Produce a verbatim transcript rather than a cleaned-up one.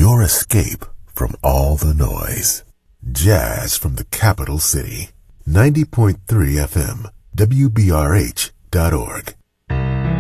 your escape from all the noise. Jazz from the capital city. ninety point three F M, W B R H dot org.